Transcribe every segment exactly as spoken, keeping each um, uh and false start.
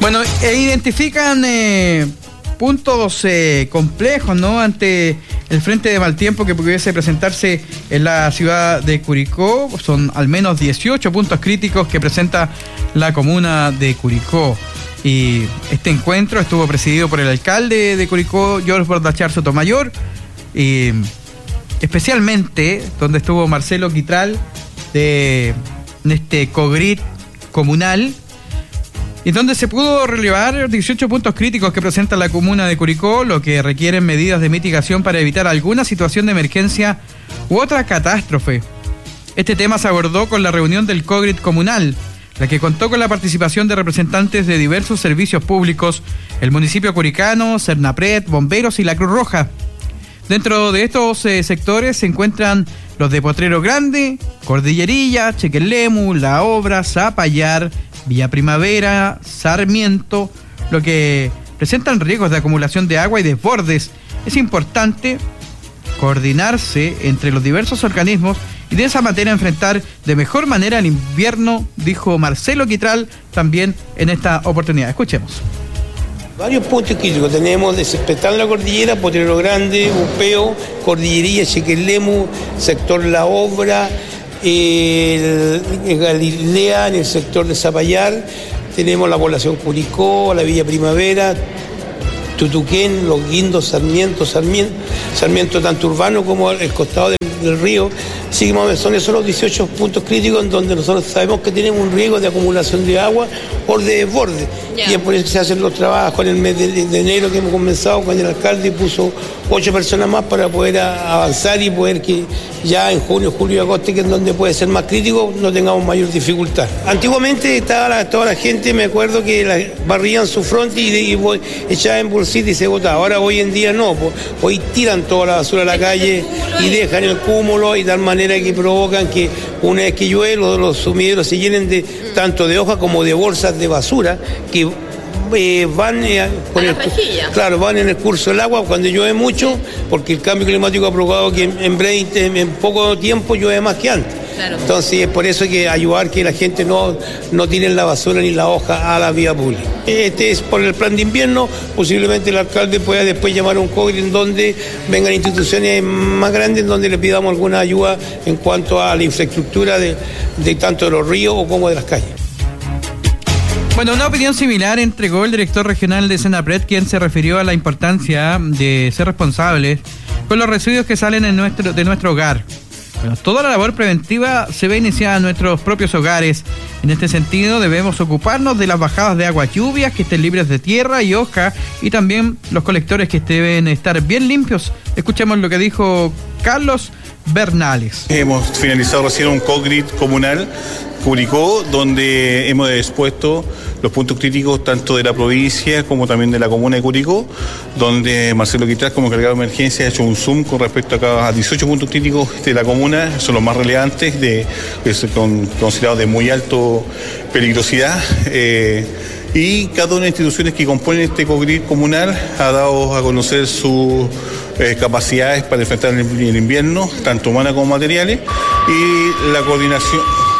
Bueno, e identifican eh, puntos eh, complejos, ¿no?, ante el frente de mal tiempo que pudiese presentarse en la ciudad de Curicó. Son al menos dieciocho puntos críticos que presenta la comuna de Curicó. Y este encuentro estuvo presidido por el alcalde de Curicó, George Bordachar Sotomayor, y especialmente donde estuvo Marcelo Quitral de este COGRIT comunal, y donde se pudo relevar dieciocho puntos críticos que presenta la comuna de Curicó, lo que requieren medidas de mitigación para evitar alguna situación de emergencia u otra catástrofe. Este tema se abordó con la reunión del COGRIT comunal, la que contó con la participación de representantes de diversos servicios públicos, el municipio curicano, Cernapred, bomberos y la Cruz Roja. Dentro de estos eh, sectores se encuentran los de Potrero Grande, Cordillerilla, Chequelemu, La Obra, Zapallar, Villa Primavera, Sarmiento, lo que presentan riesgos de acumulación de agua y desbordes. Es importante coordinarse entre los diversos organismos y de esa manera enfrentar de mejor manera el invierno, dijo Marcelo Quitral también en esta oportunidad. Escuchemos. Varios puntos críticos tenemos: Desespetar la Cordillera, Potrero Grande, Upeo, Cordillerilla, Chequelemu, sector La Obra, el, el Galilea, en el sector de Zapallar, tenemos la población Curicó, la Villa Primavera, Tutuquén, Los Guindos, Sarmiento, Sarmiento, Sarmiento tanto urbano como el costado del, del río. Sí, son esos los dieciocho puntos críticos en donde nosotros sabemos que tenemos un riesgo de acumulación de agua o de desborde. Yeah. Y es por eso que se hacen los trabajos en el mes de, de enero que hemos comenzado con el alcalde y puso ocho personas más para poder a, avanzar y poder que ya en junio, julio y agosto, que es donde puede ser más crítico, no tengamos mayor dificultad. Antiguamente estaba la, toda la gente, me acuerdo que la, barrían su fronte y, y, y echaban en bolsita y se botaba. Ahora hoy en día no, pues, hoy tiran toda la basura a la calle y dejan el cúmulo y de tal manera que provocan que una vez que llueve los, los sumideros se llenen de tanto de hojas como de bolsas de basura que eh, van eh, con el, claro, van en el curso del agua cuando llueve mucho, porque el cambio climático ha provocado que en, en, veinte, en poco tiempo llueve más que antes. Claro. Entonces es por eso que ayudar que la gente no, no tire la basura ni la hoja a la vía pública. Este es por el plan de invierno. Posiblemente el alcalde pueda después llamar a un COGRIT en donde vengan instituciones más grandes, en donde le pidamos alguna ayuda en cuanto a la infraestructura de, de tanto de los ríos o como de las calles. Bueno, una opinión similar entregó el director regional de Cernapred, quien se refirió a la importancia de ser responsables con los residuos que salen en nuestro, de nuestro hogar. Bueno, toda la labor preventiva se ve iniciada en nuestros propios hogares. En este sentido, debemos ocuparnos de las bajadas de agua lluvias que estén libres de tierra y hoja, y también los colectores que deben estar bien limpios. Escuchemos lo que dijo Carlos Bernales. Hemos finalizado recién un COGRIT comunal Curicó, donde hemos expuesto los puntos críticos tanto de la provincia como también de la comuna de Curicó, donde Marcelo Quitral, como encargado de emergencia, ha hecho un zoom con respecto a cada dieciocho puntos críticos de la comuna. Son los más relevantes, de, con, considerados de muy alto peligrosidad. Eh, y cada una de las instituciones que componen este COGRIT comunal ha dado a conocer sus eh, capacidades para enfrentar el, el invierno, tanto humanas como materiales, y la coordinación...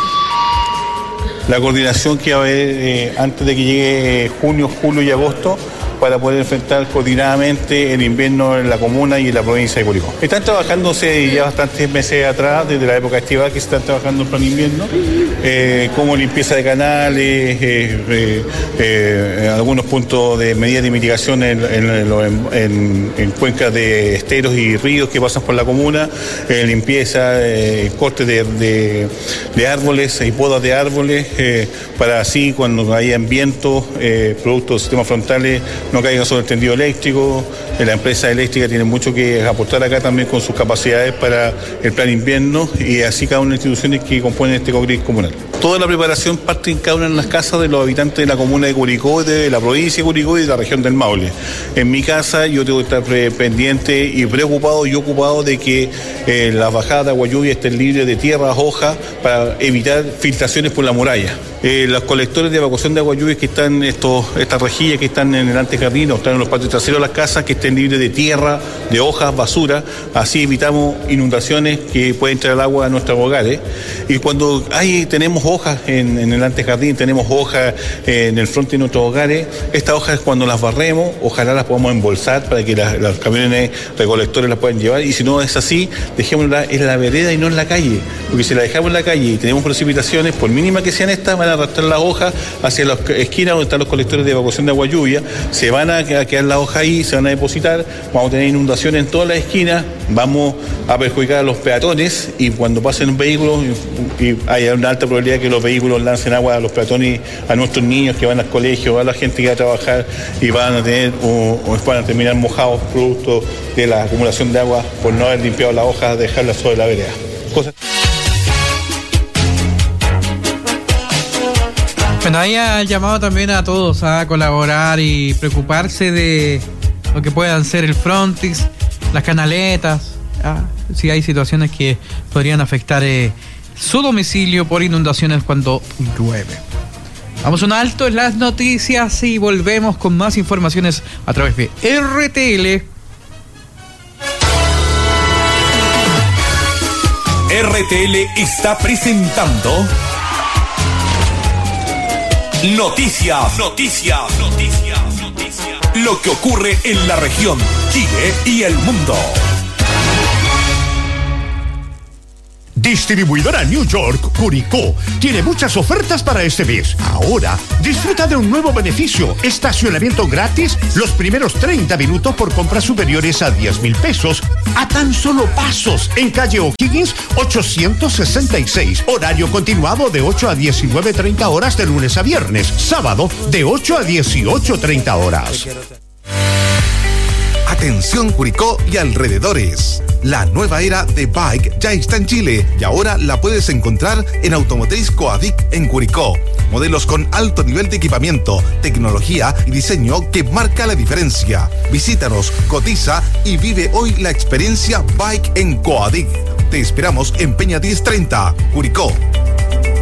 La coordinación que va a haber eh, antes de que llegue junio, julio y agosto, para poder enfrentar coordinadamente el invierno en la comuna y en la provincia de Curicó. Están trabajándose ya bastantes meses atrás, desde la época estival, que se están trabajando el plan de invierno, eh, como limpieza de canales, eh, eh, eh, algunos puntos de medidas de mitigación en, en, en, en, en cuencas de esteros y ríos que pasan por la comuna, eh, limpieza, eh, corte de, de, de árboles y podas de árboles, eh, para así cuando hayan vientos, eh, productos de sistemas frontales, no caiga sobre el tendido eléctrico. La empresa eléctrica tiene mucho que aportar acá también con sus capacidades para el plan invierno, y así cada una de las instituciones que componen este COGRIT comunal. Toda la preparación parte en cada una de las casas de los habitantes de la comuna de Curicó, de la provincia de Curicó y de la región del Maule. En mi casa yo tengo que estar pendiente y preocupado y ocupado de que eh, las bajadas de agua lluvia estén libres de tierra, hojas, para evitar filtraciones por la muralla. Eh, los colectores de evacuación de agua lluvia que están, estos, estas rejillas que están en el antejardín o están en los patios traseros de las casas, que estén libres de tierra, de hojas, basura. Así evitamos inundaciones que pueden traer el agua a nuestros hogares. Y cuando hay, tenemos hojas en, en el antejardín, tenemos hojas eh, en el frente de nuestros hogares, estas hojas cuando las barremos, ojalá las podamos embolsar para que las, los camiones recolectores las puedan llevar. Y si no es así, dejémosla en la vereda y no en la calle. Porque si la dejamos en la calle y tenemos precipitaciones, por mínima que sean estas, van a arrastrar las hojas hacia las esquinas donde están los colectores de evacuación de agua lluvia, se van a quedar las hojas ahí, se van a depositar, vamos a tener inundaciones en todas las esquinas, vamos a perjudicar a los peatones y cuando pasen un vehículo y, y hay una alta probabilidad que los vehículos lancen agua a los peatones, a nuestros niños que van al colegio, a la gente que va a trabajar y van a tener o, o van a terminar mojados producto de la acumulación de agua por no haber limpiado las hojas, dejarlas sobre la vereda. Cosas... Bueno, ahí ha llamado también a todos a colaborar y preocuparse de lo que puedan ser el frontis, las canaletas, ¿ah? Si hay situaciones que podrían afectar eh, su domicilio por inundaciones cuando llueve. Vamos a un alto en las noticias y volvemos con más informaciones a través de R T L. R T L está presentando Noticias, noticias, noticias, noticias. Lo que ocurre en la región, Chile y el mundo. Distribuidora New York, Curicó, tiene muchas ofertas para este mes. Ahora, disfruta de un nuevo beneficio, estacionamiento gratis los primeros treinta minutos por compras superiores a diez mil pesos, a tan solo pasos, en calle O'Higgins ochocientos sesenta y seis. Horario continuado de ocho a diecinueve treinta horas de lunes a viernes, sábado de ocho a dieciocho treinta horas. Atención Curicó y alrededores. La nueva era de Bike ya está en Chile y ahora la puedes encontrar en Automotriz Coadic en Curicó. Modelos con alto nivel de equipamiento, tecnología y diseño que marca la diferencia. Visítanos, cotiza y vive hoy la experiencia Bike en Coadic. Te esperamos en Peña diez treinta, Curicó.